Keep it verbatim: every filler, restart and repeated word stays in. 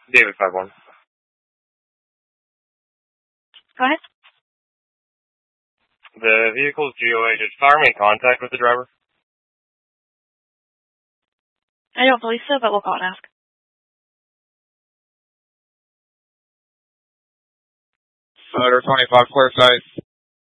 David five one. Go ahead. The vehicle's G O A. Did fire make contact with the driver? I don't believe so, but we'll call and ask. Motor twenty-five, clear sight.